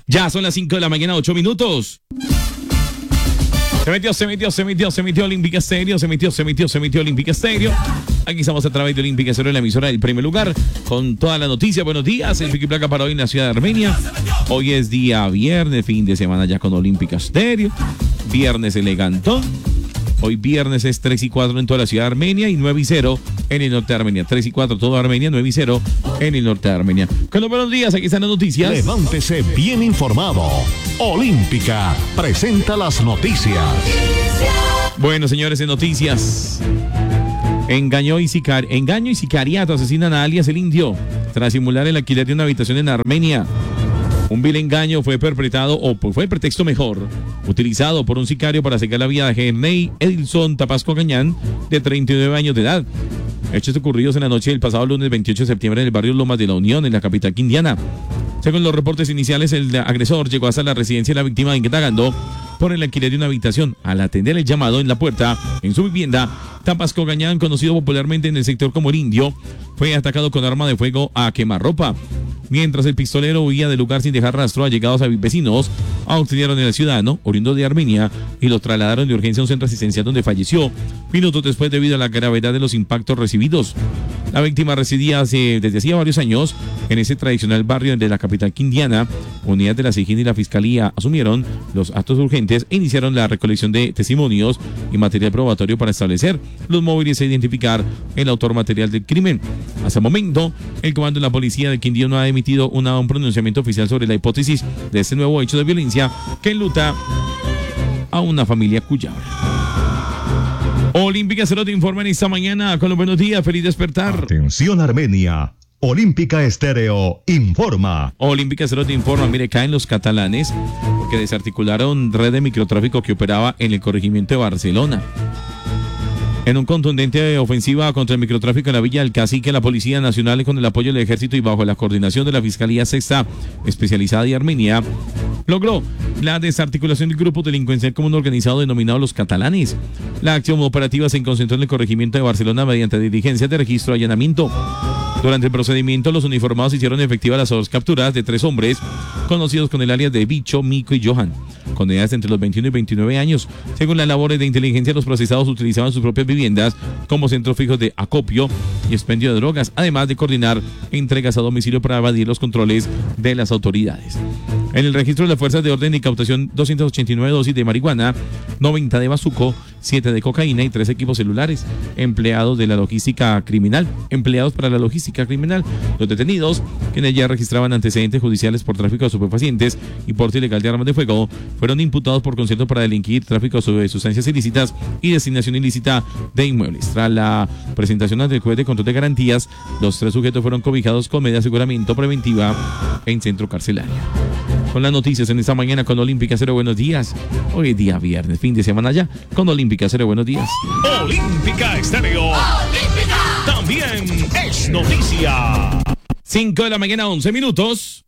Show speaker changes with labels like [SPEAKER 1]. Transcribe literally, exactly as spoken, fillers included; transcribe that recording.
[SPEAKER 1] Ya son las cinco de la mañana, ocho minutos. Se metió, se metió, se metió, se metió Olímpica Estéreo, se metió, se metió, se metió Olímpica Estéreo. Aquí estamos a través de Olímpica Estéreo, la emisora del primer lugar, con toda la noticia. Buenos días, el pico y placa para hoy en la ciudad de Armenia. Hoy es día viernes, fin de semana ya con Olímpica Estéreo. Viernes elegantón. Hoy viernes es tres y cuatro en toda la ciudad de Armenia y nueve y cero en el norte de Armenia. tres y cuatro toda Armenia, nueve y cero en el norte de Armenia. Con los buenos días, aquí están las noticias.
[SPEAKER 2] Levántese bien informado. Olímpica presenta las noticias.
[SPEAKER 1] Bueno, señores, en noticias. Engañó y sicar... Engaño y sicariato asesinan a alias el Indio tras simular el alquiler de una habitación en Armenia. Un vil engaño fue perpetrado, o fue el pretexto mejor, utilizado por un sicario para cegar la vida de Henry Edilson Tapasco Gañán, de treinta y nueve años de edad. Hechos ocurridos en la noche del pasado lunes veintiocho de septiembre en el barrio Lomas de la Unión, en la capital quindiana. Según los reportes iniciales, el agresor llegó hasta la residencia de la víctima indagando por el alquiler de una habitación. Al atender el llamado en la puerta, en su vivienda, Tapasco Gañán, conocido popularmente en el sector como el Indio, fue atacado con arma de fuego a quemarropa. Mientras el pistolero huía del lugar sin dejar rastro, allegados a vecinos auxiliaron al ciudadano, oriundo de Armenia, y lo trasladaron de urgencia a un centro asistencial donde falleció minutos después debido a la gravedad de los impactos recibidos. La víctima residía hace, desde hacía varios años en ese tradicional barrio de la capital quindiana. Unidades de la SIGIN y la Fiscalía asumieron los actos urgentes e iniciaron la recolección de testimonios y material probatorio para establecer los móviles e identificar el autor material del crimen. Hasta el momento, el comando de la policía de Quindío no ha emitido una, un pronunciamiento oficial sobre la hipótesis de este nuevo hecho de violencia que enluta a una familia cuyabra. Olímpica Estéreo te informa en esta mañana con los buenos días, feliz despertar.
[SPEAKER 2] Atención Armenia, Olímpica Estéreo informa.
[SPEAKER 1] Olímpica Estéreo te informa, mire, caen los catalanes porque desarticularon red de microtráfico que operaba en el corregimiento de Barcelona. En un contundente ofensiva contra el microtráfico en la Villa del Cacique, la Policía Nacional, con el apoyo del Ejército y bajo la coordinación de la Fiscalía Sexta Especializada de Armenia, logró la desarticulación del grupo delincuencial común organizado denominado Los Catalanes. La acción operativa se concentró en el corregimiento de Barcelona mediante diligencias de registro y allanamiento. Durante el procedimiento, los uniformados hicieron efectivas las dos capturas de tres hombres conocidos con el alias de Bicho, Mico y Johan, con edades entre los veintiuno y veintinueve años. Según las labores de inteligencia, los procesados utilizaban sus propias viviendas como centros fijos de acopio y expendio de drogas, además de coordinar entregas a domicilio para evadir los controles de las autoridades. En el registro de las fuerzas de orden y incautación, doscientas ochenta y nueve dosis de marihuana, noventa de bazuco, siete de cocaína y tres equipos celulares, empleados de la logística criminal, empleados para la logística criminal. Los detenidos, quienes ya registraban antecedentes judiciales por tráfico de estupefacientes y porte ilegal de armas de fuego, fueron imputados por concierto para delinquir, tráfico de sustancias ilícitas y designación ilícita de inmuebles. Tras la presentación ante el juez de control de garantías, los tres sujetos fueron cobijados con medida de aseguramiento preventiva en centro carcelario. Con las noticias en esta mañana con Olímpica Estéreo, buenos días. Hoy es día viernes, fin de semana ya, con Olímpica Estéreo, buenos días.
[SPEAKER 2] Olímpica Estéreo. Olímpica. También es noticia.
[SPEAKER 1] cinco de la mañana, once minutos.